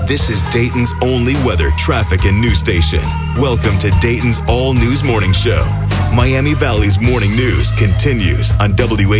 This is Dayton's only weather, traffic, and news station. Welcome to Dayton's All News Morning Show. Miami Valley's morning news continues on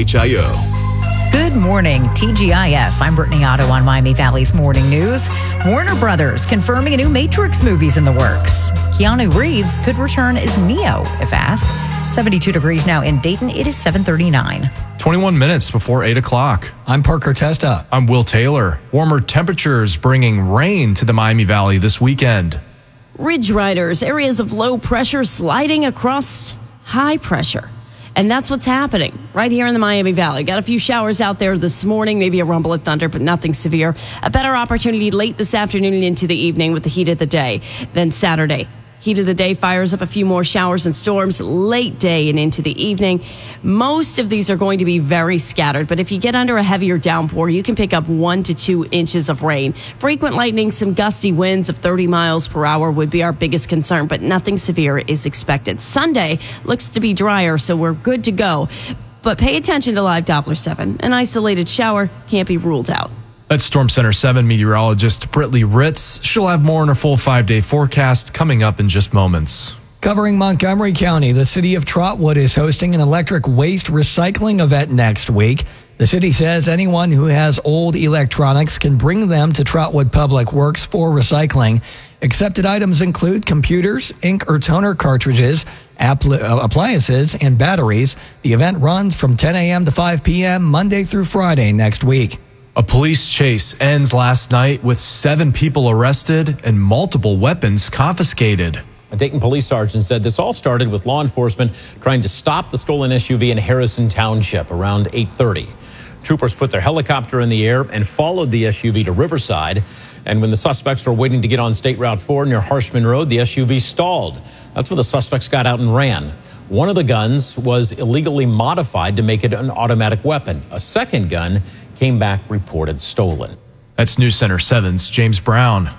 WHIO. Good morning, TGIF. I'm Brittany Otto on Miami Valley's morning news. Warner Brothers confirming a new Matrix movie's in the works. Keanu Reeves could return as Neo, if asked. 72 degrees now in Dayton. It is 7:39. 21 minutes before 8 o'clock. I'm Parker Testa. I'm Will Taylor. Warmer temperatures bringing rain to the Miami Valley this weekend. Ridge riders, areas of low pressure sliding across high pressure. And that's what's happening right here in the Miami Valley. Got a few showers out there this morning, maybe a rumble of thunder, but nothing severe. A better opportunity late this afternoon and into the evening with the heat of the day. Then Saturday. Heat of the day fires up a few more showers and storms late day and into the evening. Most of these are going to be very scattered, but if you get under a heavier downpour, you can pick up 1 to 2 inches of rain. Frequent lightning, some gusty winds of 30 miles per hour would be our biggest concern, but nothing severe is expected. Sunday looks to be drier, so we're good to go. But pay attention to live Doppler 7. An isolated shower can't be ruled out. That's Storm Center 7 meteorologist Britley Ritz. She'll have more in her full 5-day forecast coming up in just moments. Covering Montgomery County, the city of Trotwood is hosting an electric waste recycling event next week. The city says anyone who has old electronics can bring them to Trotwood Public Works for recycling. Accepted items include computers, ink or toner cartridges, appliances, and batteries. The event runs from 10 a.m. to 5 p.m. Monday through Friday next week. A police chase ends last night with 7 people arrested and multiple weapons confiscated. A Dayton police sergeant said this all started with law enforcement trying to stop the stolen SUV in Harrison Township around 8:30. Troopers put their helicopter in the air and followed the SUV to Riverside. And when the suspects were waiting to get on State Route 4 near Harshman Road, the SUV stalled. That's when the suspects got out and ran. One of the guns was illegally modified to make it an automatic weapon. A second gun came back reported stolen. That's News Center 7's James Brown.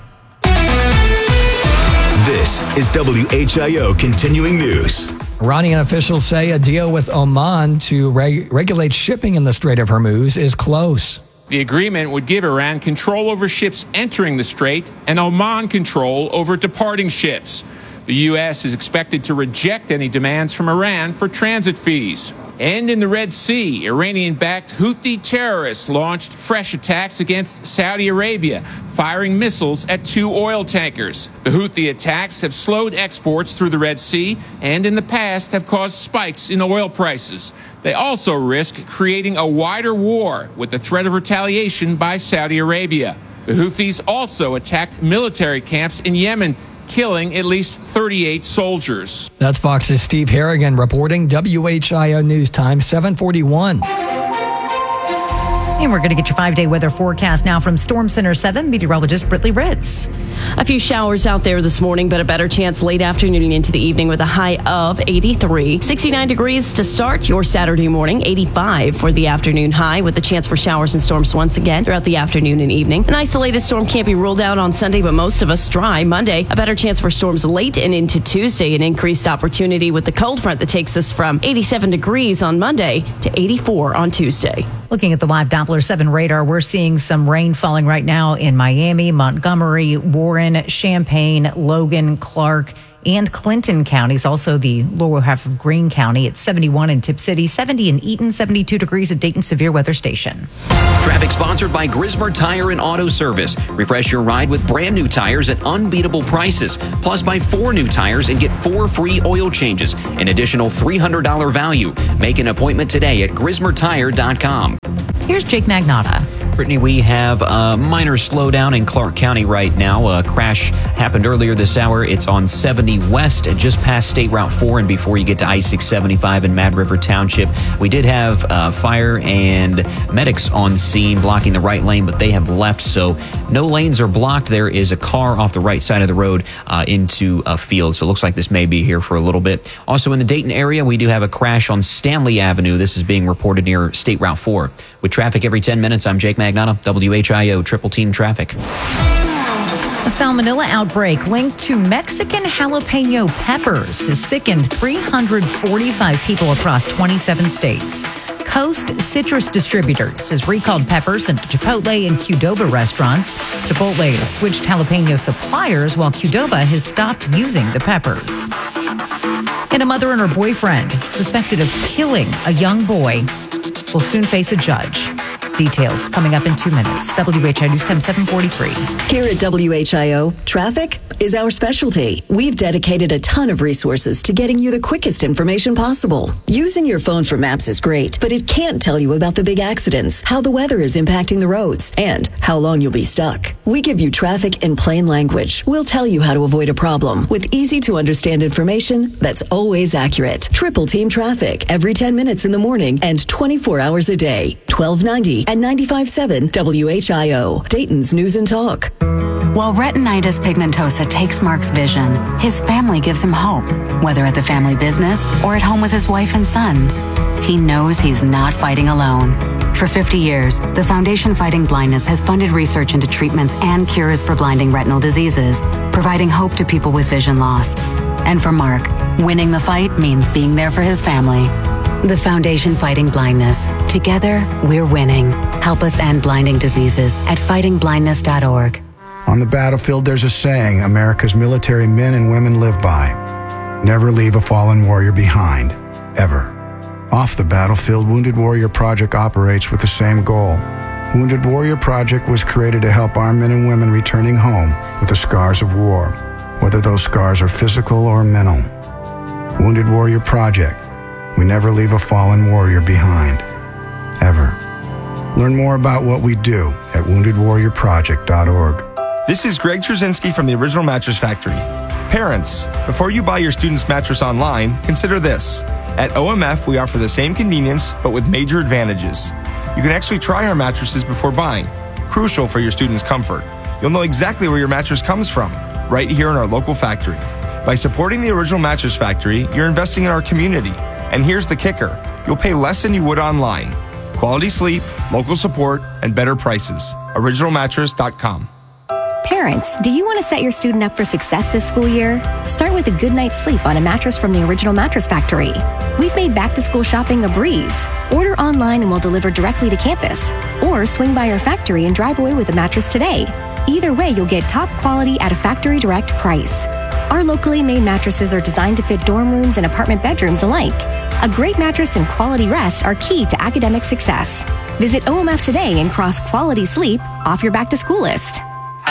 This is WHIO continuing news. Iranian officials say a deal with Oman to regulate shipping in the Strait of Hormuz is close. The agreement would give Iran control over ships entering the strait and Oman control over departing ships. The U.S. is expected to reject any demands from Iran for transit fees. And in the Red Sea, Iranian-backed Houthi terrorists launched fresh attacks against Saudi Arabia, firing missiles at 2 oil tankers. The Houthi attacks have slowed exports through the Red Sea and in the past have caused spikes in oil prices. They also risk creating a wider war with the threat of retaliation by Saudi Arabia. The Houthis also attacked military camps in Yemen, killing at least 38 soldiers. That's Fox's Steve Harrigan reporting. WHIO News Time 7:41. And we're going to get your 5-day weather forecast now from Storm Center 7 meteorologist Britley Ritz. A few showers out there this morning, but a better chance late afternoon and into the evening with a high of 83. 69 degrees to start your Saturday morning, 85 for the afternoon high with a chance for showers and storms once again throughout the afternoon and evening. An isolated storm can't be ruled out on Sunday, but most of us dry. Monday, a better chance for storms late and into Tuesday. An increased opportunity with the cold front that takes us from 87 degrees on Monday to 84 on Tuesday. Looking at the live Doppler 7 radar, we're seeing some rain falling right now in Miami, Montgomery, Warren, Champaign, Logan, Clark, and Clinton counties. Also the lower half of Greene County. It's 71 in Tip City, 70 in Eaton, 72 degrees at Dayton Severe Weather Station. Traffic sponsored by Grismer Tire and Auto Service. Refresh your ride with brand new tires at unbeatable prices. Plus, buy 4 new tires and get 4 free oil changes. An additional $300 value. Make an appointment today at GrismerTire.com. Here's Jake Magnotta. Brittany, we have a minor slowdown in Clark County right now. A crash happened earlier this hour. It's on 70 West, just past State Route 4 and before you get to I-675 in Mad River Township. We did have fire and medics on scene blocking the right lane, but they have left, so no lanes are blocked. There is a car off the right side of the road into a field, so it looks like this may be here for a little bit. Also in the Dayton area, we do have a crash on Stanley Avenue. This is being reported near State Route 4. With traffic every 10 minutes, I'm Jake Magnotta, WHIO Triple Team Traffic. A salmonella outbreak linked to Mexican jalapeno peppers has sickened 345 people across 27 states. Coast Citrus Distributors has recalled peppers into Chipotle and Qdoba restaurants. Chipotle has switched jalapeno suppliers while Qdoba has stopped using the peppers. And a mother and her boyfriend, suspected of killing a young boy, will soon face a judge. Details coming up in 2 minutes. WHIO News Time 7:43. Here at WHIO, traffic is our specialty. We've dedicated a ton of resources to getting you the quickest information possible. Using your phone for maps is great, but it can't tell you about the big accidents, how the weather is impacting the roads, and how long you'll be stuck. We give you traffic in plain language. We'll tell you how to avoid a problem with easy to understand information that's always accurate. Triple Team Traffic every 10 minutes in the morning and 24 hours a day. 1290 and 95.7 WHIO, Dayton's News and Talk. While retinitis pigmentosa takes Mark's vision, his family gives him hope, whether at the family business or at home with his wife and sons. He knows he's not fighting alone. For 50 years, the Foundation Fighting Blindness has funded research into treatments and cures for blinding retinal diseases, providing hope to people with vision loss. And for Mark, winning the fight means being there for his family. The Foundation Fighting Blindness. Together, we're winning. Help us end blinding diseases at fightingblindness.org. On the battlefield, there's a saying America's military men and women live by. Never leave a fallen warrior behind, ever. Off the battlefield, Wounded Warrior Project operates with the same goal. Wounded Warrior Project was created to help our men and women returning home with the scars of war, whether those scars are physical or mental. Wounded Warrior Project. We never leave a fallen warrior behind, ever. Learn more about what we do at woundedwarriorproject.org. This is Greg Trzynski from the Original Mattress Factory. Parents, before you buy your student's mattress online, consider this. At OMF, we offer the same convenience, but with major advantages. You can actually try our mattresses before buying, crucial for your student's comfort. You'll know exactly where your mattress comes from, right here in our local factory. By supporting the Original Mattress Factory, you're investing in our community. And here's the kicker. You'll pay less than you would online. Quality sleep, local support, and better prices. OriginalMattress.com. Parents, do you want to set your student up for success this school year? Start with a good night's sleep on a mattress from the Original Mattress Factory. We've made back-to-school shopping a breeze. Order online and we'll deliver directly to campus. Or swing by our factory and drive away with a mattress today. Either way, you'll get top quality at a factory direct price. Our locally made mattresses are designed to fit dorm rooms and apartment bedrooms alike. A great mattress and quality rest are key to academic success. Visit OMF today and cross quality sleep off your back-to-school list.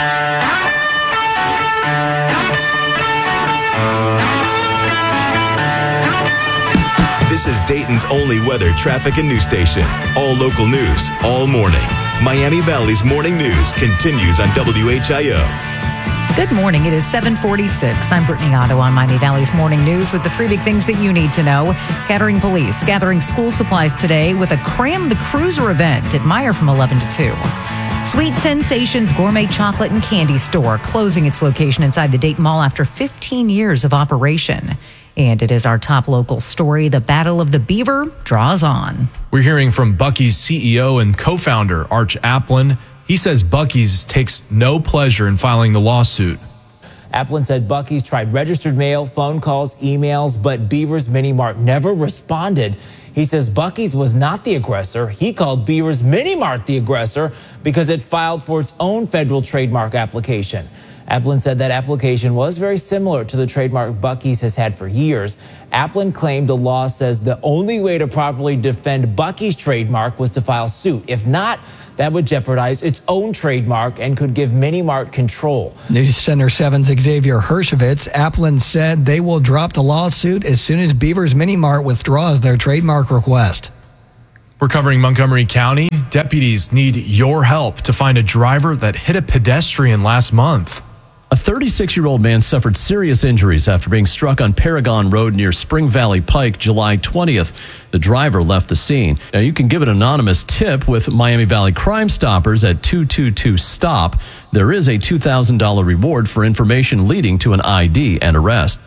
This is Dayton's only weather, traffic, and news station. All local news, all morning. Miami Valley's morning news continues on WHIO. Good morning. It is 7:46. I'm Brittany Otto on Miami Valley's Morning News with the three big things that you need to know. Kettering Police gathering school supplies today with a Cram the Cruiser event at Meyer from 11 to 2. Sweet Sensations Gourmet Chocolate and Candy Store closing its location inside the Dayton Mall after 15 years of operation. And it is our top local story. The Battle of the Beaver draws on. We're hearing from Buc-ee's CEO and co-founder, Arch Applin. He says Buc-ee's takes no pleasure in filing the lawsuit. Applin said Buc-ee's tried registered mail, phone calls, emails, but Beaver's Mini Mart never responded. He says Buc-ee's was not the aggressor. He called Beaver's Mini Mart the aggressor because it filed for its own federal trademark application. Applin said that application was very similar to the trademark Buc-ee's has had for years. Applin claimed the law says the only way to properly defend Buc-ee's trademark was to file suit. If not, that would jeopardize its own trademark and could give Mini Mart control. News Center 7's Xavier Hershevitz. Applin said they will drop the lawsuit as soon as Beaver's Mini Mart withdraws their trademark request. We're covering Montgomery County. Deputies need your help to find a driver that hit a pedestrian last month. A 36-year-old man suffered serious injuries after being struck on Paragon Road near Spring Valley Pike July 20th. The driver left the scene. Now, you can give an anonymous tip with Miami Valley Crime Stoppers at 222-STOP. There is a $2,000 reward for information leading to an ID and arrest.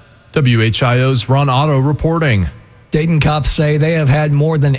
WHIO's Ron Otto reporting. Dayton cops say they have had more than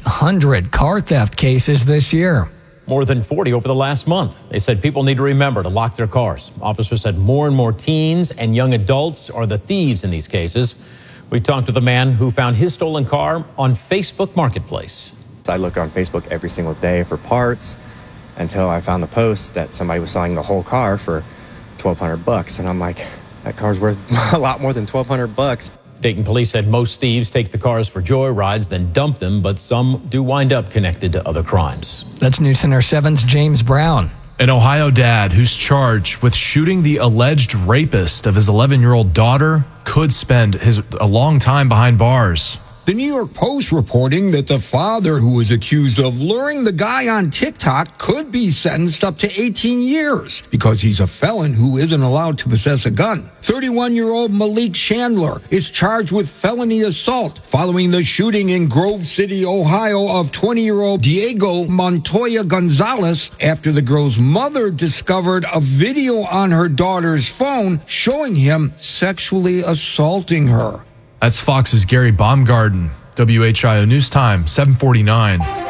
800 car theft cases this year. More than 40 over the last month. They said people need to remember to lock their cars. Officers said more and more teens and young adults are the thieves in these cases. We talked to the man who found his stolen car on Facebook Marketplace. I look on Facebook every single day for parts until I found the post that somebody was selling the whole car for $1,200. And I'm like, that car's worth a lot more than $1,200. Dayton police said most thieves take the cars for joyrides, then dump them, but some do wind up connected to other crimes. That's News Center 7's James Brown. An Ohio dad who's charged with shooting the alleged rapist of his 11-year-old daughter could spend a long time behind bars. The New York Post reporting that the father who was accused of luring the guy on TikTok could be sentenced up to 18 years because he's a felon who isn't allowed to possess a gun. 31-year-old Malik Chandler is charged with felony assault following the shooting in Grove City, Ohio of 20-year-old Diego Montoya Gonzalez after the girl's mother discovered a video on her daughter's phone showing him sexually assaulting her. That's Fox's Gary Baumgarten. WHIO News Time, 7:49.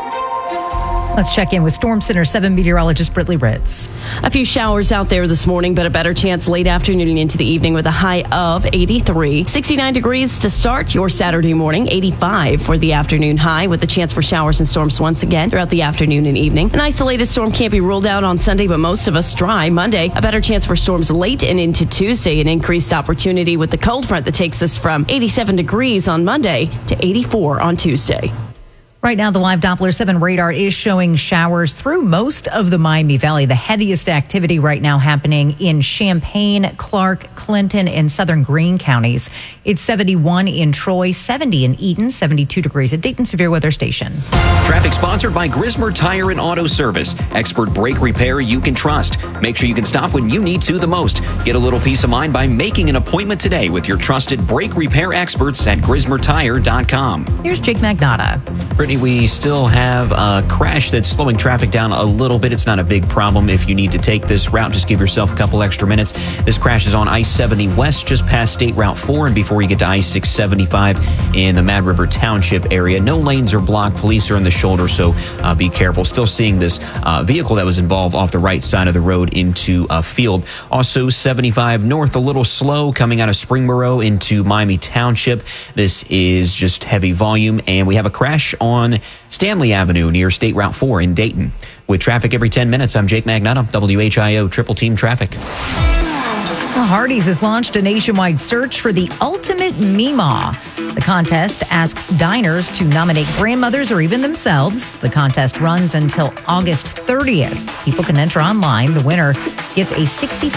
Let's check in with Storm Center 7 meteorologist Britley Ritz. A few showers out there this morning, but a better chance late afternoon into the evening with a high of 83. 69 degrees to start your Saturday morning, 85 for the afternoon high with a chance for showers and storms once again throughout the afternoon and evening. An isolated storm can't be ruled out on Sunday, but most of us dry. Monday, a better chance for storms late and into Tuesday. An increased opportunity with the cold front that takes us from 87 degrees on Monday to 84 on Tuesday. Right now, the live Doppler 7 radar is showing showers through most of the Miami Valley. The heaviest activity right now happening in Champaign, Clark, Clinton, and southern Greene counties. It's 71 in Troy, 70 in Eaton, 72 degrees at Dayton Severe Weather Station. Traffic sponsored by Grismer Tire and Auto Service. Expert brake repair you can trust. Make sure you can stop when you need to the most. Get a little peace of mind by making an appointment today with your trusted brake repair experts at GrismerTire.com. Here's Jake Magnotta. Brittany, we still have a crash that's slowing traffic down a little bit. It's not a big problem if you need to take this route. Just give yourself a couple extra minutes. This crash is on I-70 West, just past State Route 4, and before you get to I-675 in the Mad River Township area. No lanes are blocked. Police are in the shoulder, so be careful. Still seeing this vehicle that was involved off the right side of the road into a field. Also, 75 North, a little slow coming out of Springboro into Miami Township. This is just heavy volume, and we have a crash on Stanley Avenue near State Route 4 in Dayton. With traffic every 10 minutes, I'm Jake Magnotta, WHIO Triple Team Traffic. Hardee's has launched a nationwide search for the ultimate Meemaw. The contest asks diners to nominate grandmothers or even themselves. The contest runs until August 30th. People can enter online. The winner gets a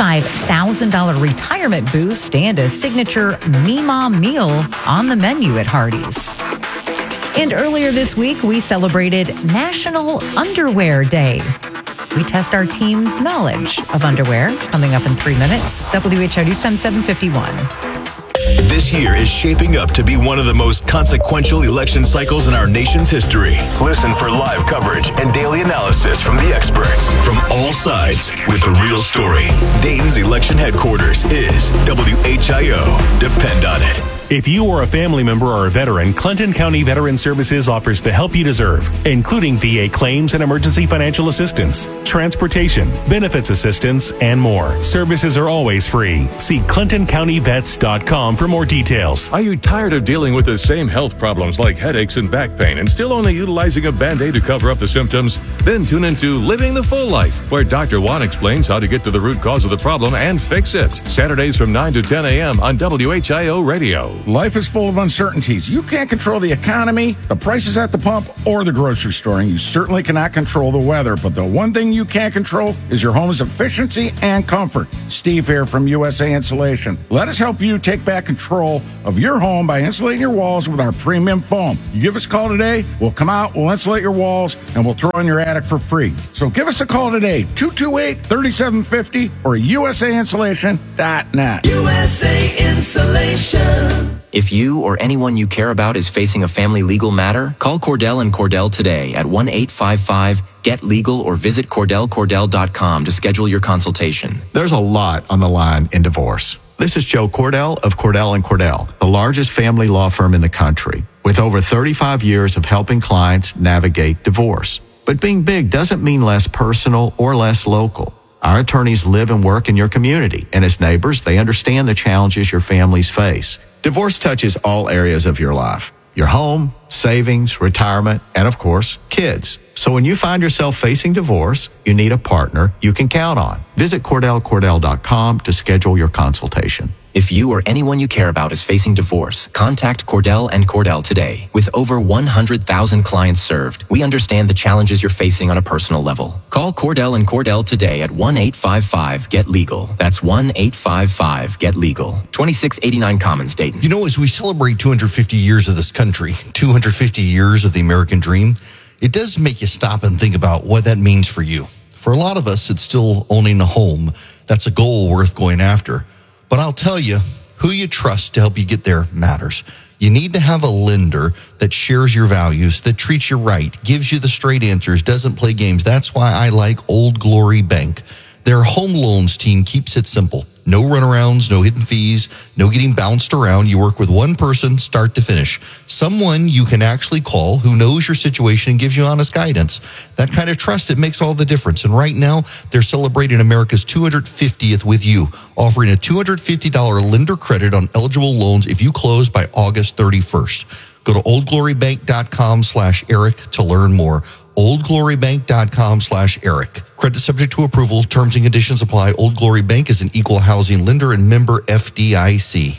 $65,000 retirement boost and a signature Meemaw meal on the menu at Hardee's. And earlier this week, we celebrated National Underwear Day. We test our team's knowledge of underwear. Coming up in 3 minutes. WHIO News Time 7:51. This year is shaping up to be one of the most consequential election cycles in our nation's history. Listen for live coverage and daily analysis from the experts from all sides with the real story. Dayton's election headquarters is WHIO. Depend on it. If you or a family member or a veteran, Clinton County Veteran Services offers the help you deserve, including VA claims and emergency financial assistance, transportation, benefits assistance, and more. Services are always free. See ClintonCountyVets.com for more details. Are you tired of dealing with the same health problems like headaches and back pain and still only utilizing a Band-Aid to cover up the symptoms? Then tune into Living the Full Life, where Dr. Juan explains how to get to the root cause of the problem and fix it. Saturdays from 9 to 10 a.m. on WHIO Radio. Life is full of uncertainties. You can't control the economy, the prices at the pump, or the grocery store. And you certainly cannot control the weather. But the one thing you can control is your home's efficiency and comfort. Steve here from USA Insulation. Let us help you take back control of your home by insulating your walls with our premium foam. You give us a call today, we'll come out, we'll insulate your walls, and we'll throw in your attic for free. So give us a call today, 228-3750 or USAinsulation.net. USA Insulation. If you or anyone you care about is facing a family legal matter, call Cordell and Cordell today at 1-855-GET-LEGAL or visit CordellCordell.com to schedule your consultation. There's a lot on the line in divorce. This is Joe Cordell of Cordell & Cordell, the largest family law firm in the country, with over 35 years of helping clients navigate divorce. But being big doesn't mean less personal or less local. Our attorneys live and work in your community, and as neighbors, they understand the challenges your families face. Divorce touches all areas of your life. your home, savings, retirement, and of course, kids. So when you find yourself facing divorce, you need a partner you can count on. Visit CordellCordell.com to schedule your consultation. If you or anyone you care about is facing divorce, contact Cordell and Cordell today. With over 100,000 clients served, we understand the challenges you're facing on a personal level. Call Cordell and Cordell today at 1-855-GET-LEGAL. That's 1-855-GET-LEGAL. 2689 Commons, Dayton. You know, as we celebrate 250 years of this country, 250 years of the American dream, it does make you stop and think about what that means for you. For a lot of us, it's still owning a home. That's a goal worth going after. But I'll tell you, who you trust to help you get there matters. You need to have a lender that shares your values, that treats you right, gives you the straight answers, doesn't play games. That's why I like Old Glory Bank. Their home loans team keeps it simple. No runarounds, no hidden fees, no getting bounced around. You work with one person, start to finish. Someone you can actually call who knows your situation and gives you honest guidance. That kind of trust, it makes all the difference. And right now, they're celebrating America's 250th with you, offering a $250 lender credit on eligible loans if you close by August 31st. Go to oldglorybank.com/Eric to learn more. oldglorybank.com/Eric. Credit subject to approval. Terms and conditions apply. Old Glory Bank is an equal housing lender and member FDIC.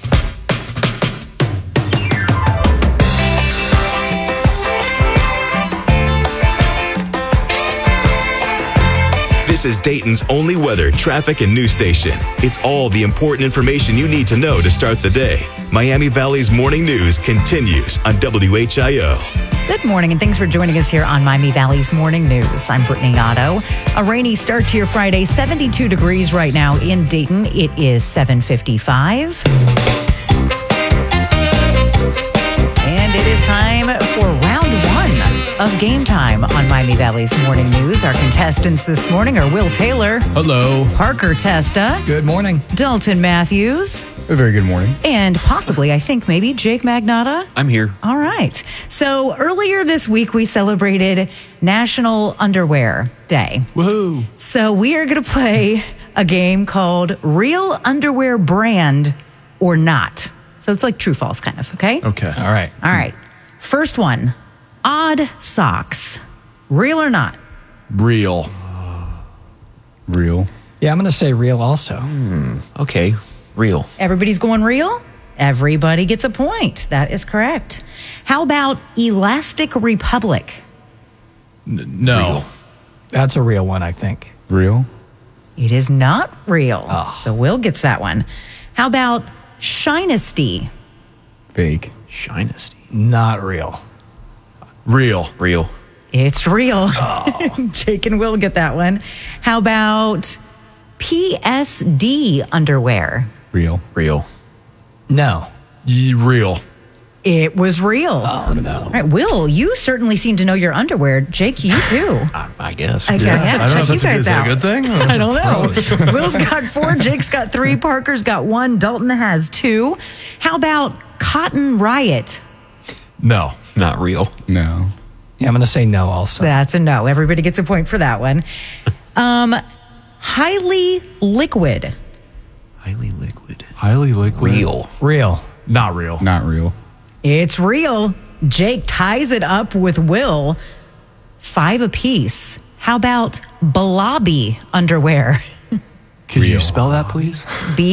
This is Dayton's only weather, traffic, and news station. It's all the important information you need to know to start the day. Miami Valley's morning news continues on WHIO. Good morning, and thanks for joining us here on Miami Valley's Morning News. I'm Brittany Otto. A rainy start to your Friday, 72 degrees right now in Dayton. It is 7:55. And it is time for round one of Game Time on Miami Valley's Morning News. Our contestants this morning are Will Taylor. Hello. Parker Testa. Good morning. Dalton Matthews. A very good morning. And possibly, I think maybe Jake Magnotta. I'm here. All right. So earlier this week, we celebrated National Underwear Day. Woohoo. So we are going to play a game called Real Underwear Brand or Not. So it's like true, false kind of, okay? Okay. All right. All right. First one, odd socks. Real or not? Real. Real. Yeah, I'm going to say real also. Okay, real. Everybody's going real? Everybody gets a point. That is correct. How about Elastic Republic? No. Real. That's a real one, I think. Real. It is not real. Oh. So Will gets that one. How about Shinesty? Fake. Shinesty. Not real. Real. Real. It's real. Jake and Will get that one. How about PSD underwear? Real. Real. No. Real. It was real. Oh, no. All right, Will, you certainly seem to know your underwear. Jake, you do. I guess. I have to check you guys out. Is that a good thing? I don't know. Will's got 4, Jake's got 3, Parker's got 1, Dalton has 2. How about Cotton Riot? No. Not real. No. Yeah, I'm going to say no also. That's a no. Everybody gets a point for that one. Highly liquid. Highly liquid. Highly liquid. Real. Real. Not real. Not real. It's real. Jake ties it up with Will. 5 apiece. How about Blobby underwear? Could you spell that, please?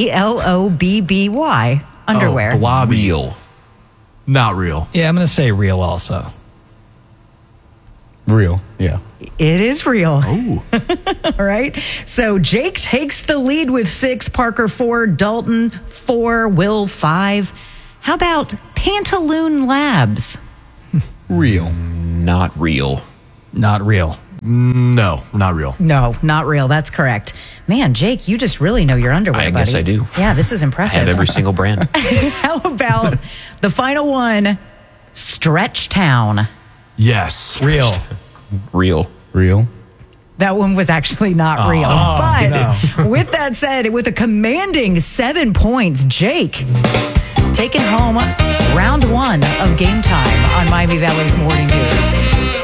BLOBBY underwear. Oh, blobby. Real. Not real. Yeah, I'm going to say real also. Real. Yeah. It is real. Oh. All right. So Jake takes the lead with 6, Parker 4, Dalton 4, Will 5. How about Pantaloon Labs? Real. Not real. Not real. No, not real. No, not real. That's correct. Man, Jake, you just really know your underwear, I buddy. guess I do. Yeah, this is I impressive. have every single brand. How about the final one, Stretch Town? Yes. Real. Real. Real. That one was actually not real. But with that said, with a commanding 7 points, Jake taking home round 1 of Game Time on Miami Valley's Morning News.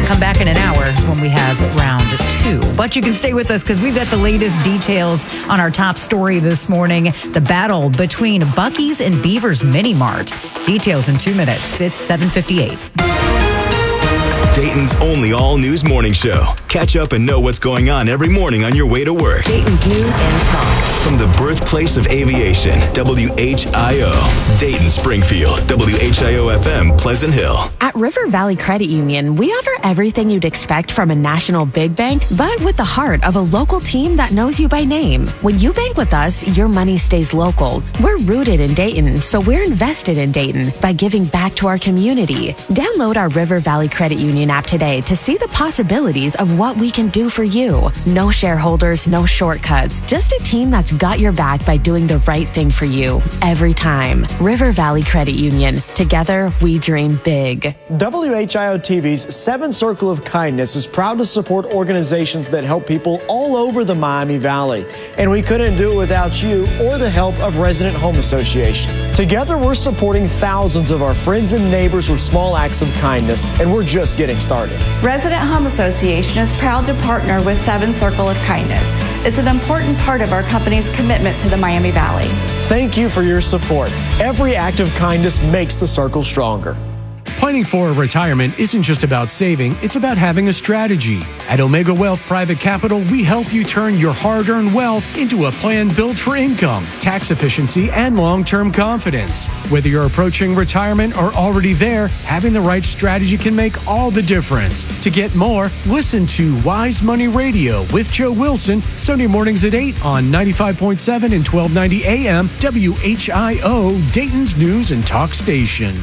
Come back in an hour when we have round 2. But you can stay with us because we've got the latest details on our top story this morning, the battle between Buc-ee's and Beaver's Mini Mart. Details in 2 minutes. It's 7:58. Dayton's only all-news morning show. Catch up and know what's going on every morning on your way to work. Dayton's News and Talk. From the birthplace of aviation, WHIO, Dayton, Springfield, WHIO-FM, Pleasant Hill. At River Valley Credit Union, we offer everything you'd expect from a national big bank, but with the heart of a local team that knows you by name. When you bank with us, your money stays local. We're rooted in Dayton, so we're invested in Dayton by giving back to our community. Download our River Valley Credit Union app today to see the possibilities of what we can do for you. No shareholders, no shortcuts, just a team that's got your back by doing the right thing for you every time. River Valley Credit Union. Together, we dream big. WHIO TV's 7 Circle of Kindness is proud to support organizations that help people all over the Miami Valley. And we couldn't do it without you or the help of Resident Home Association. Together, we're supporting thousands of our friends and neighbors with small acts of kindness, and we're just getting started. Resident Home Association is proud to partner with 7 Circle of Kindness. It's an important part of our company's commitment to the Miami Valley. Thank you for your support. Every act of kindness makes the circle stronger. Planning for a retirement isn't just about saving, it's about having a strategy. At Omega Wealth Private Capital, we help you turn your hard-earned wealth into a plan built for income, tax efficiency, and long-term confidence. Whether you're approaching retirement or already there, having the right strategy can make all the difference. To get more, listen to Wise Money Radio with Joe Wilson, Sunday mornings at 8 on 95.7 and 1290 AM, WHIO, Dayton's News and Talk Station.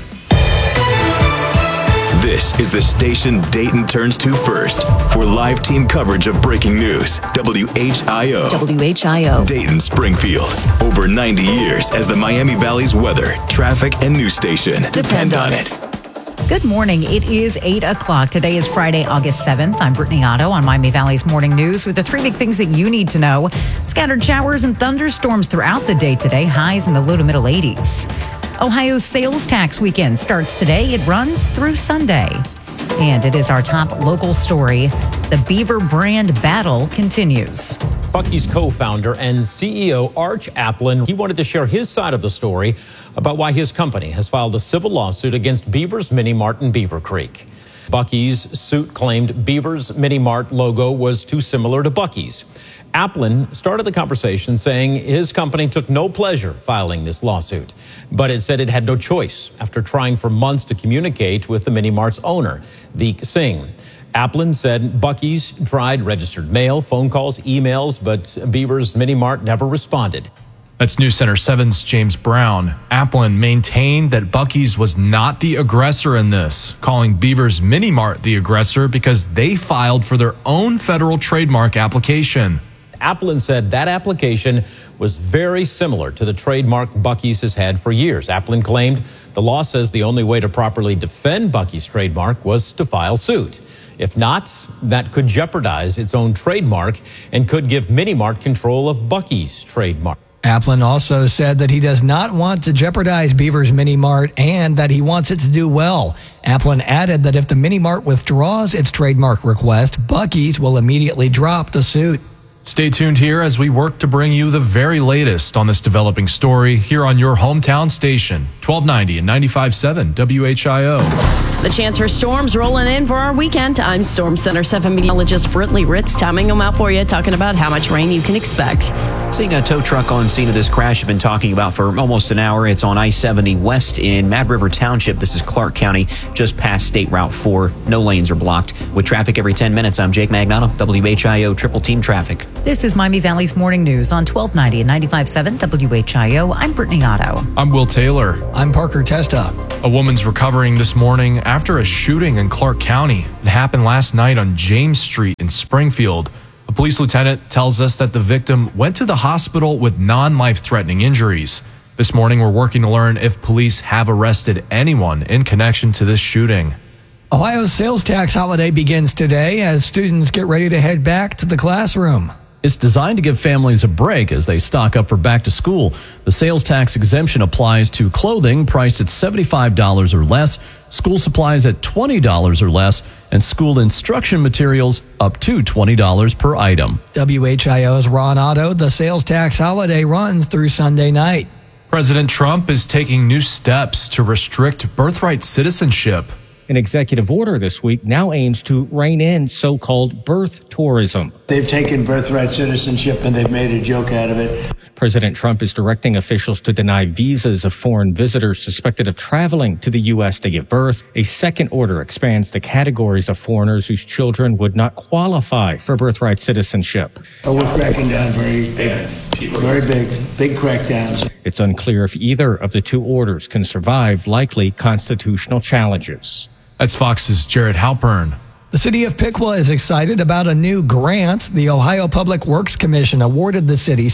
This is the station Dayton turns to first for live team coverage of breaking news. WHIO. WHIO. Dayton, Springfield. Over 90 years as the Miami Valley's weather, traffic, and news station. Depend on it. Good morning. It is 8 o'clock. Today is Friday, August 7th. I'm Brittany Otto on Miami Valley's Morning News with the 3 big things that you need to know. Scattered showers and thunderstorms throughout the day today. Highs in the low to middle 80s. Ohio's sales tax weekend starts today. It runs through Sunday. And it is our top local story. The Beaver brand battle continues. Buc-ee's co-founder and CEO Arch Applin, he wanted to share his side of the story about why his company has filed a civil lawsuit against Beaver's Mini Mart in Beaver Creek. Buc-ee's suit claimed Beaver's Mini Mart logo was too similar to Buc-ee's. Applin started the conversation saying his company took no pleasure filing this lawsuit, but it said it had no choice after trying for months to communicate with the Mini Mart's owner, Veek Singh. Applin said Buc-ee's tried registered mail, phone calls, emails, but Beaver's Mini Mart never responded. That's News Center 7's James Brown. Applin maintained that Buc-ee's was not the aggressor in this, calling Beaver's Mini Mart the aggressor because they filed for their own federal trademark application. Applin said that application was very similar to the trademark Buc-ee's has had for years. Applin claimed the law says the only way to properly defend Buc-ee's trademark was to file suit. If not, that could jeopardize its own trademark and could give Mini Mart control of Buc-ee's trademark. Applin also said that he does not want to jeopardize Beaver's Mini Mart and that he wants it to do well. Applin added that if the Mini Mart withdraws its trademark request, Buc-ee's will immediately drop the suit. Stay tuned here as we work to bring you the very latest on this developing story here on your hometown station, 1290 and 95.7 WHIO. The chance for storms rolling in for our weekend. I'm Storm Center 7 meteorologist Brittany Ritz, timing them out for you, talking about how much rain you can expect. Seeing a tow truck on scene of this crash you've been talking about for almost an hour. It's on I-70 West in Mad River Township. This is Clark County, just past State Route 4. No lanes are blocked. With traffic every 10 minutes, I'm Jake Magnato, WHIO Triple Team Traffic. This is Miami Valley's Morning News on 1290 and 95.7 WHIO. I'm Brittany Otto. I'm Will Taylor. I'm Parker Testa. A woman's recovering this morning after a shooting in Clark County. It happened last night on James Street in Springfield. A police lieutenant tells us that the victim went to the hospital with non-life-threatening injuries. This morning, we're working to learn if police have arrested anyone in connection to this shooting. Ohio's sales tax holiday begins today as students get ready to head back to the classroom. It's designed to give families a break as they stock up for back to school. The sales tax exemption applies to clothing priced at $75 or less. School supplies at $20 or less, and school instruction materials up to $20 per item. WHIO's Ron Otto. The sales tax holiday runs through Sunday night. President Trump is taking new steps to restrict birthright citizenship. An executive order this week now aims to rein in so-called birth tourism. They've taken birthright citizenship and they've made a joke out of it. President Trump is directing officials to deny visas of foreign visitors suspected of traveling to the U.S. to give birth. A second order expands the categories of foreigners whose children would not qualify for birthright citizenship. We're cracking down very big crackdowns. It's unclear if either of the two orders can survive likely constitutional challenges. That's Fox's Jared Halpern. The city of Piqua is excited about a new grant. The Ohio Public Works Commission awarded the city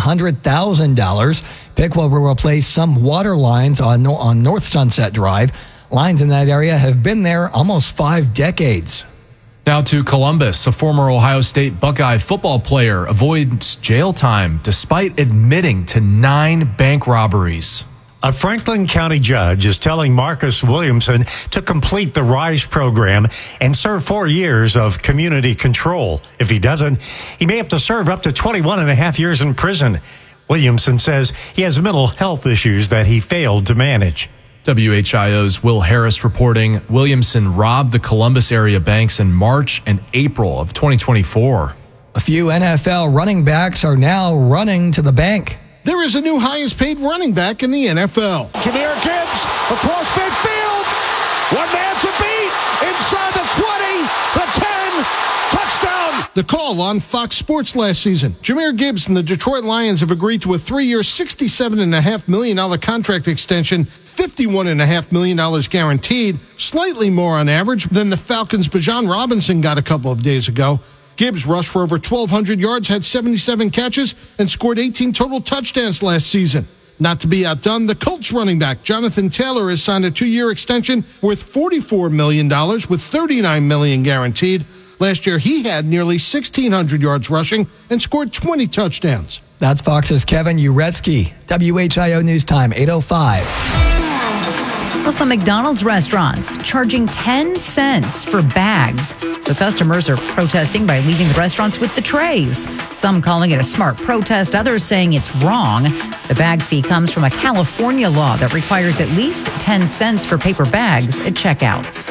$700,000. Piqua will replace some water lines on North Sunset Drive. Lines in that area have been there almost 5 decades. Now to Columbus. A former Ohio State Buckeye football player avoids jail time despite admitting to 9 bank robberies. A Franklin County judge is telling Marcus Williamson to complete the RISE program and serve 4 years of community control. If he doesn't, he may have to serve up to 21 and a half years in prison. Williamson says he has mental health issues that he failed to manage. WHIO's Will Harris reporting Williamson robbed the Columbus area banks in March and April of 2024. A few NFL running backs are now running to the bank. There is a new highest paid running back in the NFL. Jahmyr Gibbs across midfield. One man to beat. Inside the 20, the 10. Touchdown. The call on Fox Sports last season. Jahmyr Gibbs and the Detroit Lions have agreed to a 3-year, $67.5 million contract extension, $51.5 million guaranteed, slightly more on average than the Falcons' Bijan Robinson got a couple of days ago. Gibbs rushed for over 1,200 yards, had 77 catches, and scored 18 total touchdowns last season. Not to be outdone, the Colts running back Jonathan Taylor has signed a 2-year extension worth $44 million with $39 million guaranteed. Last year, he had nearly 1,600 yards rushing and scored 20 touchdowns. That's Fox's Kevin Uretsky. WHIO News Time, 8:05. Well, some McDonald's restaurants charging 10 cents for bags. So customers are protesting by leaving the restaurants with the trays. Some calling it a smart protest, others saying it's wrong. The bag fee comes from a California law that requires at least 10 cents for paper bags at checkouts.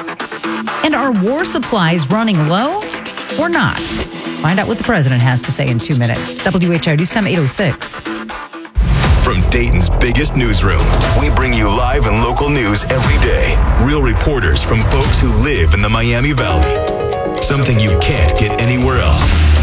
And are war supplies running low or not? Find out what the president has to say in 2 minutes. WHIO News Time 8:06. From Dayton's biggest newsroom, we bring you live and local news every day. Real reporters from folks who live in the Miami Valley. Something you can't get anywhere else.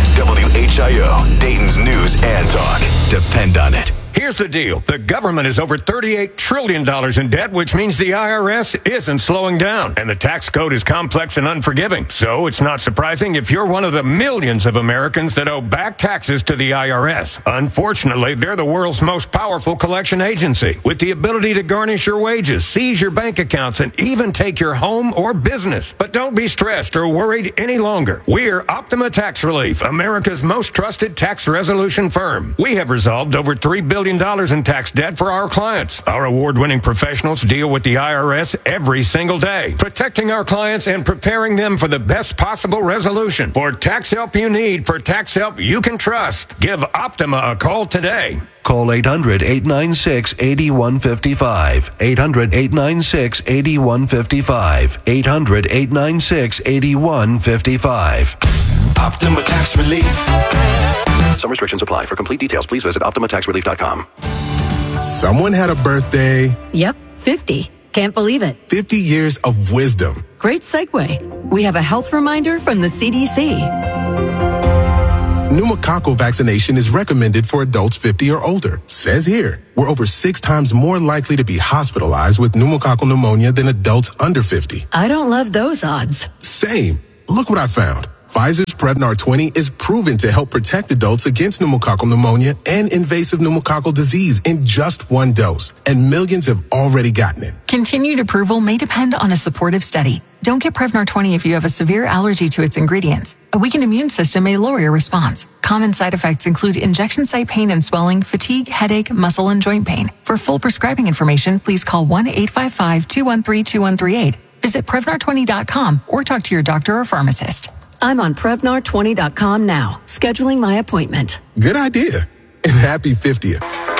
WHIO, Dayton's news and talk. Depend on it. Here's the deal. The government is over $38 trillion in debt, which means the IRS isn't slowing down. And the tax code is complex and unforgiving. So it's not surprising if you're one of the millions of Americans that owe back taxes to the IRS. Unfortunately, they're the world's most powerful collection agency, with the ability to garnish your wages, seize your bank accounts, and even take your home or business. But don't be stressed or worried any longer. We're Optima Tax Relief, America's most trusted tax resolution firm. We have resolved over $3 billion in tax debt for our clients. Our award-winning professionals deal with the IRS every single day, protecting our clients and preparing them for the best possible resolution. For tax help you need, for tax help you can trust, give Optima a call today. Call 800-896-8155. 800-896-8155. 800-896-8155. Optima Tax Relief. Some restrictions apply. For complete details, please visit OptimaTaxRelief.com. Someone had a birthday. Yep, 50. Can't believe it. 50 years of wisdom. Great segue. We have a health reminder from the CDC. Pneumococcal vaccination is recommended for adults 50 or older. Says here, we're over 6 times more likely to be hospitalized with pneumococcal pneumonia than adults under 50. I don't love those odds. Same. Look what I found. Pfizer's Prevnar 20 is proven to help protect adults against pneumococcal pneumonia and invasive pneumococcal disease in just 1 dose. And millions have already gotten it. Continued approval may depend on a supportive study. Don't get Prevnar 20 if you have a severe allergy to its ingredients. A weakened immune system may lower your response. Common side effects include injection site pain and swelling, fatigue, headache, muscle, and joint pain. For full prescribing information, please call 1-855-213-2138. Visit Prevnar20.com or talk to your doctor or pharmacist. I'm on Prevnar20.com now, scheduling my appointment. Good idea. And happy 50th.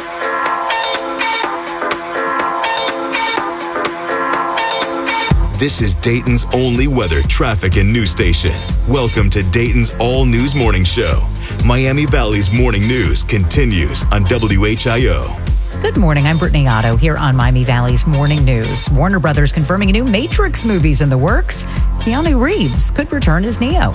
This is Dayton's only weather, traffic, and news station. Welcome to Dayton's All News Morning Show. Miami Valley's morning news continues on WHIO. Good morning. I'm Brittany Otto here on Miami Valley's Morning News. Warner Brothers confirming a new Matrix movie's in the works. Keanu Reeves could return as Neo.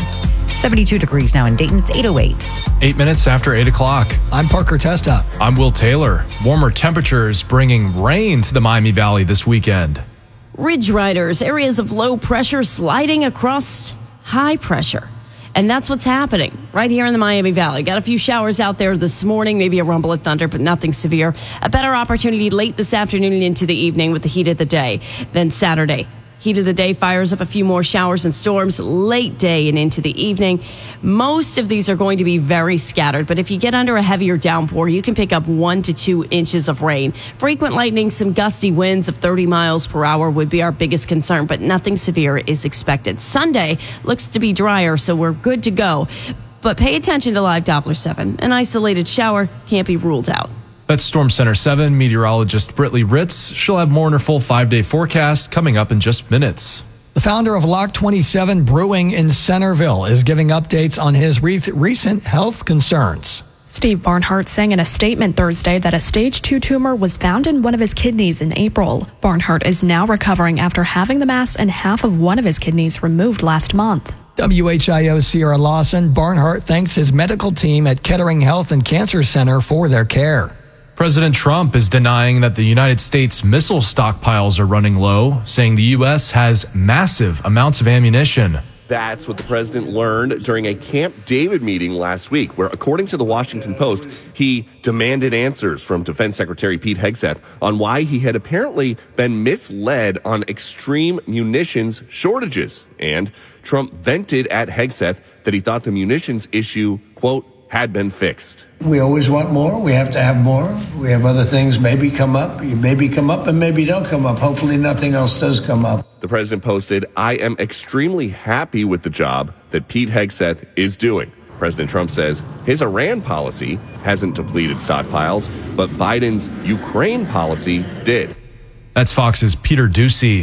72 degrees now in Dayton. It's 8:08. 8 minutes after 8 o'clock. I'm Parker Testa. I'm Will Taylor. Warmer temperatures bringing rain to the Miami Valley this weekend. Ridge riders, areas of low pressure sliding across high pressure. And that's what's happening right here in the Miami Valley. Got a few showers out there this morning, maybe a rumble of thunder, but nothing severe. A better opportunity late this afternoon and into the evening with the heat of the day. Then Saturday, heat of the day fires up a few more showers and storms late day and into the evening. Most of these are going to be very scattered, but if you get under a heavier downpour, you can pick up 1 to 2 inches of rain. Frequent lightning, some gusty winds of 30 miles per hour would be our biggest concern, but nothing severe is expected. Sunday looks to be drier, so we're good to go. But pay attention to live Doppler 7. An isolated shower can't be ruled out. That's Storm Center 7 meteorologist Britley Ritz. She'll have more on her full 5-day forecast coming up in just minutes. The founder of Lock 27 Brewing in Centerville is giving updates on his recent health concerns. Steve Barnhart sang in a statement Thursday that a stage 2 tumor was found in one of his kidneys in April. Barnhart is now recovering after having the mass and half of one of his kidneys removed last month. WHIO's Sierra Lawson. Barnhart thanks his medical team at Kettering Health and Cancer Center for their care. President Trump is denying that the United States missile stockpiles are running low, saying the U.S. has massive amounts of ammunition. That's what the president learned during a Camp David meeting last week, where, according to the Washington Post, he demanded answers from Defense Secretary Pete Hegseth on why he had apparently been misled on extreme munitions shortages. And Trump vented at Hegseth that he thought the munitions issue, quote, had been fixed. We always want more. We have to have more. We have other things maybe come up. Maybe come up and maybe don't come up. Hopefully nothing else does come up. The president posted, "I am extremely happy with the job that Pete Hegseth is doing." President Trump says his Iran policy hasn't depleted stockpiles, but Biden's Ukraine policy did. That's Fox's Peter Ducey.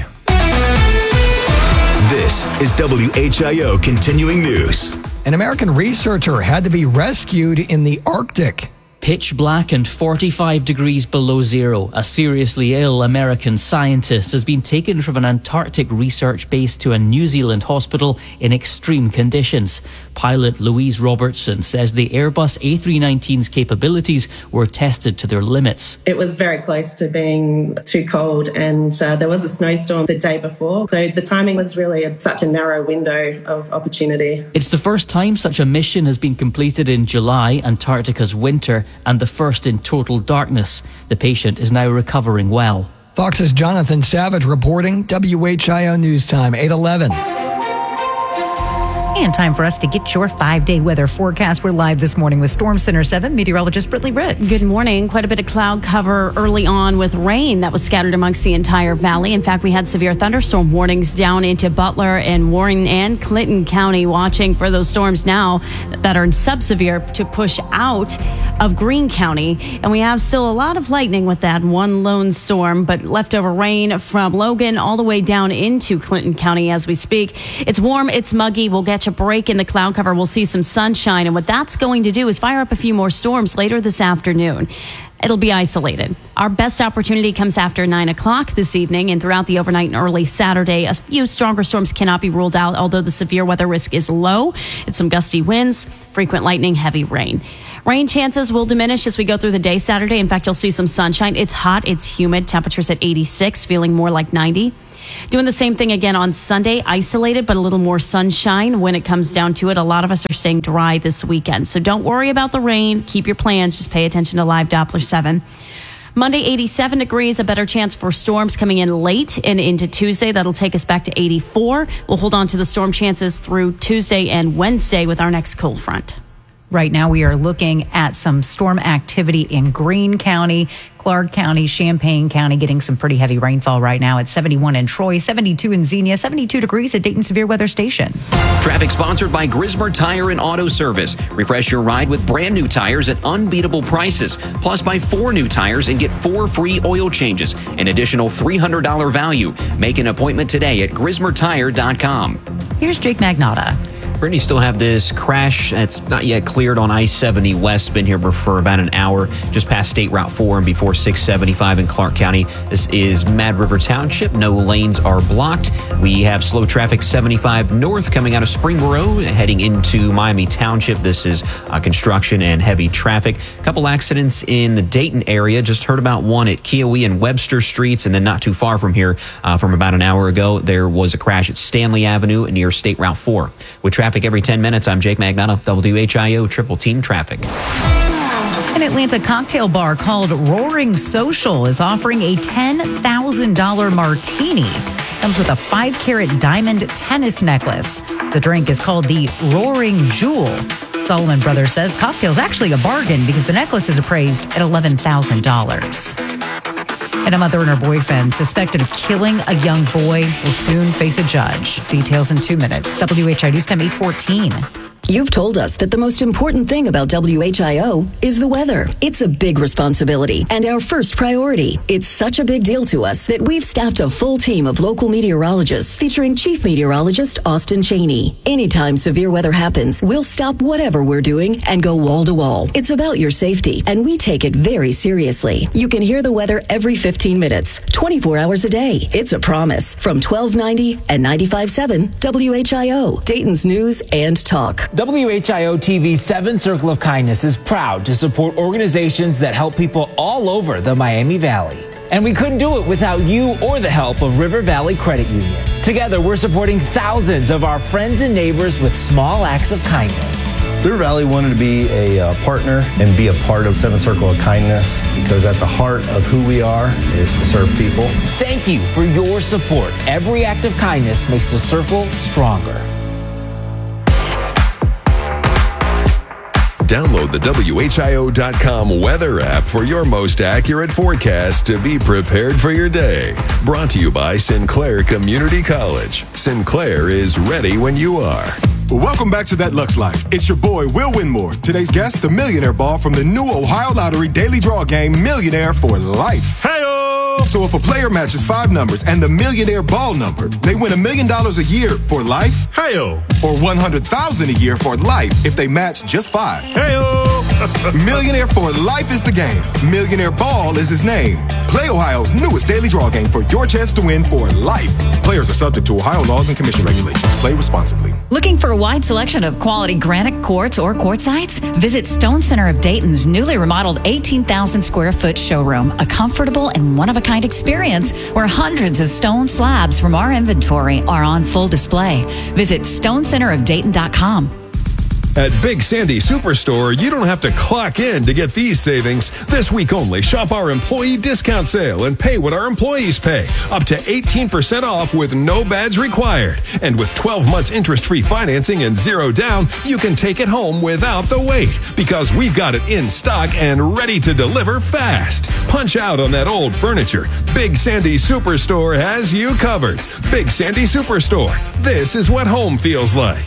This is WHIO Continuing News. An American researcher had to be rescued in the Arctic. Pitch black and 45 degrees below zero. A seriously ill American scientist has been taken from an Antarctic research base to a New Zealand hospital in extreme conditions. Pilot Louise Robertson says the Airbus A319's capabilities were tested to their limits. It was very close to being too cold, and there was a snowstorm the day before. So the timing was really such a narrow window of opportunity. It's the first time such a mission has been completed in July, Antarctica's winter, and the first in total darkness. The patient is now recovering well. Fox's Jonathan Savage reporting. WHIO News Time, 8:11. And time for us to get your 5-day weather forecast. We're live this morning with Storm Center 7 meteorologist Britley Ritz. Good morning. Quite a bit of cloud cover early on with rain that was scattered amongst the entire valley. In fact, we had severe thunderstorm warnings down into Butler and Warren and Clinton County, watching for those storms now that are sub-severe to push out of Greene County. And we have still a lot of lightning with that one lone storm, but leftover rain from Logan all the way down into Clinton County as we speak. It's warm, it's muggy. We'll get a break in the cloud cover. We'll see some sunshine, and what that's going to do is fire up a few more storms later this afternoon. It'll be isolated. Our best opportunity comes after 9 o'clock this evening and throughout the overnight and early Saturday. A few stronger storms cannot be ruled out, although the severe weather risk is low. It's some gusty winds, frequent lightning, heavy rain. Rain chances will diminish as we go through the day Saturday. In fact, you'll see some sunshine. It's hot, it's humid, temperatures at 86, feeling more like 90. Doing the same thing again on Sunday, isolated, but a little more sunshine when it comes down to it. A lot of us are staying dry this weekend, so don't worry about the rain. Keep your plans. Just pay attention to live Doppler 7. Monday, 87 degrees, a better chance for storms coming in late and into Tuesday. That'll take us back to 84. We'll hold on to the storm chances through Tuesday and Wednesday with our next cold front. Right now, we are looking at some storm activity in Greene County, Clark County, Champaign County, getting some pretty heavy rainfall right now. It's 71 in Troy, 72 in Xenia, 72 degrees at Dayton Severe Weather Station. Traffic sponsored by Grismer Tire and Auto Service. Refresh your ride with brand new tires at unbeatable prices. Plus, buy 4 new tires and get 4 free oil changes. An additional $300 value. Make an appointment today at GrismerTire.com. Here's Jake Magnotta. Brittany, still have this crash that's not yet cleared on I-70 West. Been here for about an hour, just past State Route 4 and before 675 in Clark County. This is Mad River Township. No lanes are blocked. We have slow traffic 75 north coming out of Springboro, heading into Miami Township. This is construction and heavy traffic. A couple accidents in the Dayton area. Just heard about one at Kiowee and Webster Streets, and then not too far from here, from about an hour ago, there was a crash at Stanley Avenue near State Route 4. With traffic every 10 minutes, I'm Jake Magnotta, WHIO Triple Team Traffic. An Atlanta cocktail bar called Roaring Social is offering a $10,000 martini. Comes with a 5-carat diamond tennis necklace. The drink is called the Roaring Jewel. Solomon Brothers says cocktail's actually a bargain because the necklace is appraised at $11,000. And a mother and her boyfriend suspected of killing a young boy will soon face a judge. Details in 2 minutes. WHI News Time 8:14. You've told us that the most important thing about WHIO is the weather. It's a big responsibility and our first priority. It's such a big deal to us that we've staffed a full team of local meteorologists featuring Chief Meteorologist Austin Cheney. Anytime severe weather happens, we'll stop whatever we're doing and go wall to wall. It's about your safety, and we take it very seriously. You can hear the weather every 15 minutes, 24 hours a day. It's a promise from 1290 and 95.7 WHIO, Dayton's News and Talk. WHIO TV's 7 Circle of Kindness is proud to support organizations that help people all over the Miami Valley. And we couldn't do it without you or the help of River Valley Credit Union. Together, we're supporting thousands of our friends and neighbors with small acts of kindness. River Valley wanted to be a partner and be a part of 7 Circle of Kindness because at the heart of who we are is to serve people. Thank you for your support. Every act of kindness makes the circle stronger. Download the WHIO.com weather app for your most accurate forecast to be prepared for your day. Brought to you by Sinclair Community College. Sinclair is ready when you are. Welcome back to That Lux Life. It's your boy, Will Winmore. Today's guest, the Millionaire Ball from the new Ohio Lottery Daily Draw game, Millionaire for Life. Hey-o! So if a player matches 5 numbers and the Millionaire Ball number, they win $1 million a year for life. Hey-o! Or $100,000 a year for life if they match just 5. Hey-o! Millionaire for Life is the game. Millionaire Ball is his name. Play Ohio's newest daily draw game for your chance to win for life. Players are subject to Ohio laws and commission regulations. Play responsibly. Looking for a wide selection of quality granite quartz or quartzites? Visit Stone Center of Dayton's newly remodeled 18,000 square foot showroom, a comfortable and one-of-a-kind experience where hundreds of stone slabs from our inventory are on full display. Visit stonecenterofdayton.com. At Big Sandy Superstore, you don't have to clock in to get these savings. This week only, shop our employee discount sale and pay what our employees pay. Up to 18% off with no badge required. And with 12 months interest-free financing and 0 down, you can take it home without the wait because we've got it in stock and ready to deliver fast. Punch out on that old furniture. Big Sandy Superstore has you covered. Big Sandy Superstore. This is what home feels like.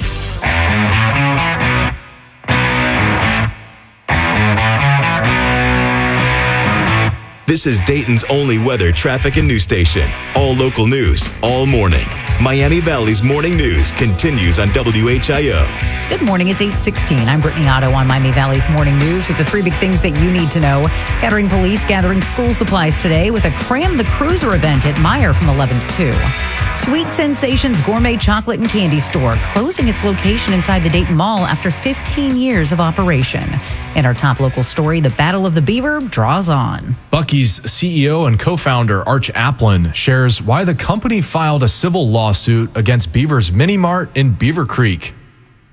This is Dayton's only weather, traffic, and news station. All local news, all morning. Miami Valley's morning news continues on WHIO. Good morning, it's 8:16. I'm Brittany Otto on Miami Valley's morning news with the 3 big things that you need to know. Gathering police, gathering school supplies today with a Cram the Cruiser event at Meyer from 11 to 2. Sweet Sensations Gourmet Chocolate and Candy Store closing its location inside the Dayton Mall after 15 years of operation. And our top local story, the Battle of the Beaver draws on. Buc-ee's CEO and co-founder Arch Applin shares why the company filed a civil lawsuit against Beaver's Mini Mart in Beaver Creek.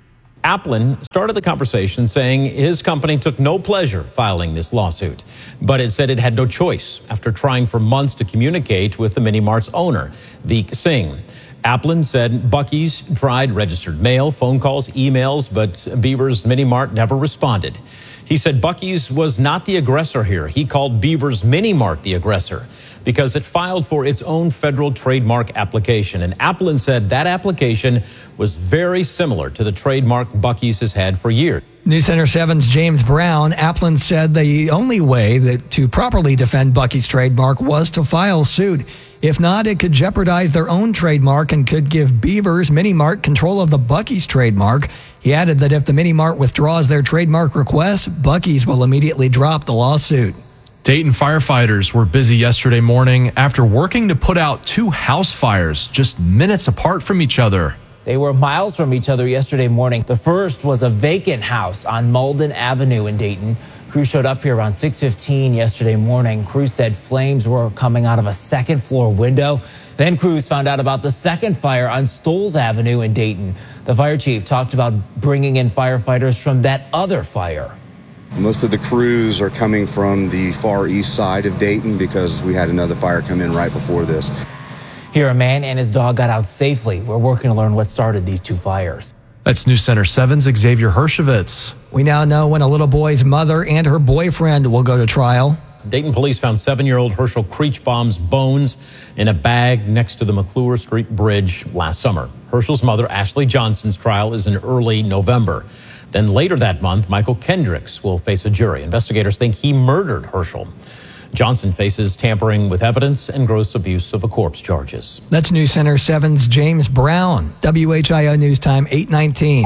Applin started the conversation saying his company took no pleasure filing this lawsuit, but it said it had no choice after trying for months to communicate with the Mini Mart's owner, Veek Singh. Applin said Buc-ee's tried registered mail, phone calls, emails, but Beaver's Mini Mart never responded. He said Buc-ee's was not the aggressor here. He called Beaver's Mini Mart the aggressor because it filed for its own federal trademark application. And Applin said that application was very similar to the trademark Buc-ee's has had for years. News Center 7's James Brown. Applin said the only way to properly defend Buc-ee's trademark was to file suit. If not, it could jeopardize their own trademark and could give Beaver's Mini Mart control of the Buc-ee's trademark. He added that if the Mini Mart withdraws their trademark request, Buc-ee's will immediately drop the lawsuit. Dayton firefighters were busy yesterday morning after working to put out 2 house fires just minutes apart from each other. They were miles from each other yesterday morning. The first was a vacant house on Malden Avenue in Dayton. Crews showed up here around 6:15 yesterday morning. Crews said flames were coming out of a second-floor window. Then crews found out about the second fire on Stoles Avenue in Dayton. The fire chief talked about bringing in firefighters from that other fire. Most of the crews are coming from the far east side of Dayton because we had another fire come in right before this. Here, a man and his dog got out safely. We're working to learn what started these 2 fires. That's News Center 7's Xavier Hershevitz. We now know when a little boy's mother and her boyfriend will go to trial. Dayton police found 7-year-old Herschel Creechbaum's bones in a bag next to the McClure Street Bridge last summer. Herschel's mother, Ashley Johnson's trial is in early November. Then later that month, Michael Kendricks will face a jury. Investigators think he murdered Herschel. Johnson faces tampering with evidence and gross abuse of a corpse charges. That's News Center 7's James Brown. WHIO News Time 8:19.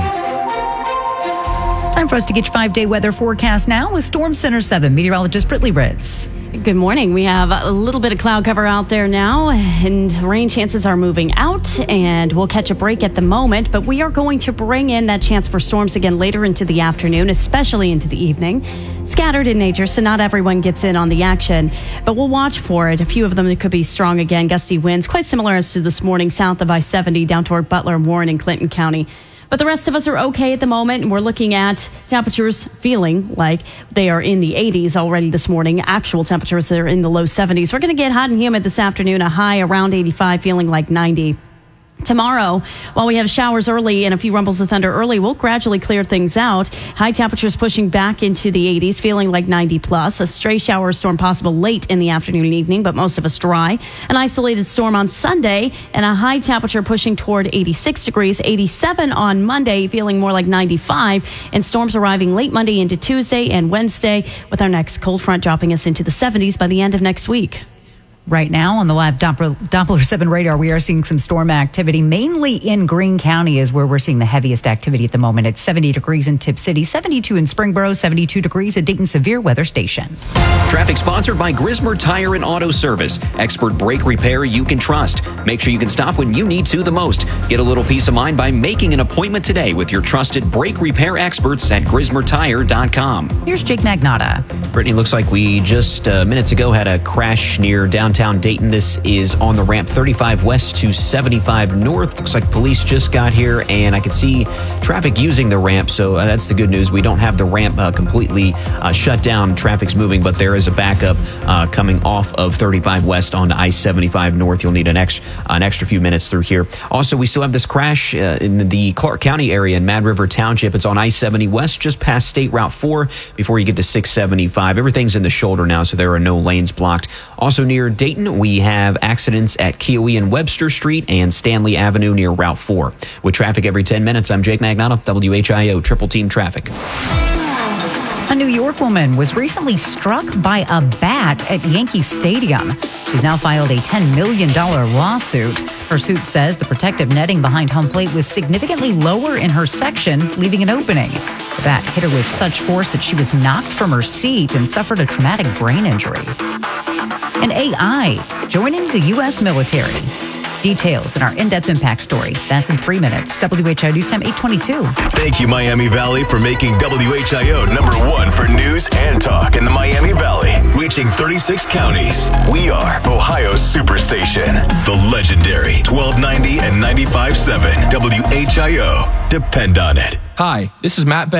Time for us to get your 5-day weather forecast now with Storm Center 7 meteorologist Brittany Ritz. Good morning. We have a little bit of cloud cover out there now, and rain chances are moving out, and we'll catch a break at the moment, but we are going to bring in that chance for storms again later into the afternoon, especially into the evening. Scattered in nature, so not everyone gets in on the action, but we'll watch for it. A few of them could be strong again, gusty winds, quite similar as to this morning south of I-70 down toward Butler, Warren, and Clinton County. But the rest of us are okay at the moment, and we're looking at temperatures feeling like they are in the 80s already this morning. Actual temperatures that are in the low 70s. We're going to get hot and humid this afternoon, a high around 85, feeling like 90. Tomorrow, while we have showers early and a few rumbles of thunder early, we'll gradually clear things out. High temperatures pushing back into the 80s, feeling like 90 plus. A stray shower or storm possible late in the afternoon and evening, but most of us dry. An isolated storm on Sunday and a high temperature pushing toward 86 degrees, 87 on Monday, feeling more like 95. And storms arriving late Monday into Tuesday and Wednesday, with our next cold front dropping us into the 70s by the end of next week. Right now on the live Doppler 7 radar, we are seeing some storm activity, mainly in Greene County is where we're seeing the heaviest activity at the moment. It's 70 degrees in Tip City, 72 in Springboro, 72 degrees at Dayton Severe Weather Station. Traffic sponsored by Grismer Tire and Auto Service. Expert brake repair you can trust. Make sure you can stop when you need to the most. Get a little peace of mind by making an appointment today with your trusted brake repair experts at GrismerTire.com. Here's Jake Magnotta. Brittany, looks like we just minutes ago had a crash near downtown Dayton. This is on the ramp 35 west to 75 north. Looks like police just got here, and I can see traffic using the ramp, so that's the good news. We don't have the ramp completely shut down. Traffic's moving, but there is a backup coming off of 35 west onto I-75 north. You'll need an extra few minutes through here. Also, we still have this crash in the Clark County area in Mad River Township. It's on I-70 west, just past State Route 4 before you get to 675. Everything's in the shoulder now, so there are no lanes blocked. Also near Dayton, we have accidents at Keowee and Webster Street and Stanley Avenue near Route 4. With traffic every 10 minutes, I'm Jake Magnotta, WHIO Triple Team Traffic. A New York woman was recently struck by a bat at Yankee Stadium. She's now filed a $10 million lawsuit. Her suit says the protective netting behind home plate was significantly lower in her section, leaving an opening. The bat hit her with such force that she was knocked from her seat and suffered a traumatic brain injury. And AI joining the U.S. military. Details in our in-depth impact story. That's in 3 minutes. WHIO News Time 8:22. Thank you, Miami Valley, for making WHIO #1 for news and talk in the Miami Valley. Reaching 36 counties. We are Ohio's Superstation. The legendary 1290 and 95.7 WHIO. Depend on it. Hi, this is Matt Beck.